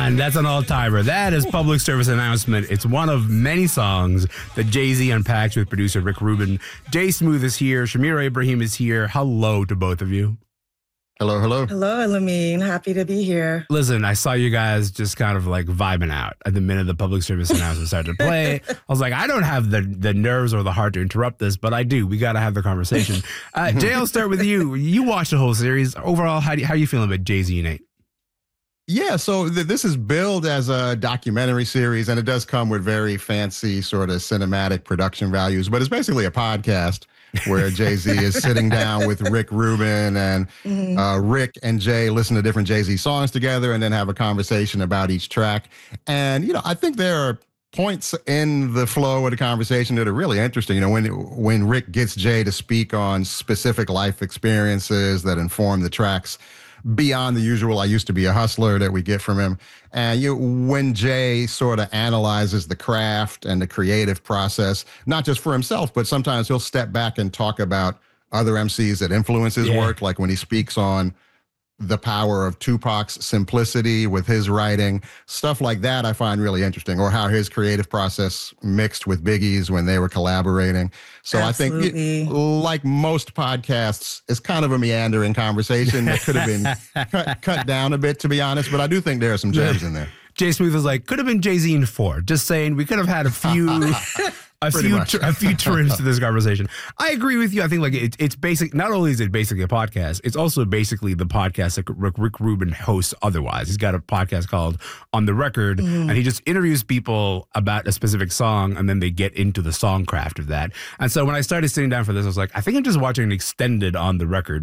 on. That's an all-timer. That is public service announcement. It's one of many songs that Jay-Z unpacks with producer Rick Rubin. Jay Smooth is here. Shamira Ibrahim is here. Hello to both of you. Hello, hello. Hello, Lamine. Happy to be here. Listen, I saw you guys just kind of like vibing out at the minute the public service announcement started to play. I was like, I don't have the nerves or the heart to interrupt this, but I do. We got to have the conversation. Jay, I'll start with you. You watched the whole series. Overall, how you feeling about Jay-Z and Nate? Yeah, so this is billed as a documentary series, and it does come with very fancy sort of cinematic production values, but it's basically a podcast where Jay-Z is sitting down with Rick Rubin, and Rick and Jay listen to different Jay-Z songs together and then have a conversation about each track. And, I think there are points in the flow of the conversation that are really interesting. When Rick gets Jay to speak on specific life experiences that inform the tracks, beyond the usual "I used to be a hustler" that we get from him. And when Jay sort of analyzes the craft and the creative process, not just for himself, but sometimes he'll step back and talk about other MCs that influence his work, like when he speaks on the power of Tupac's simplicity with his writing, stuff like that I find really interesting, or how his creative process mixed with Biggie's when they were collaborating. So Absolutely. I think, like most podcasts, it's kind of a meandering conversation that could have been cut down a bit, to be honest, but I do think there are some gems in there. Jay Smooth was like, could have been Jay-Z in 4. Just saying, we could have had a few trims to this conversation. I agree with you. I think like it's basic. Not only is it basically a podcast, it's also basically the podcast that Rick Rubin hosts otherwise. He's got a podcast called On the Record, and he just interviews people about a specific song, and then they get into the songcraft of that. And so when I started sitting down for this, I was like, I think I'm just watching an extended On the Record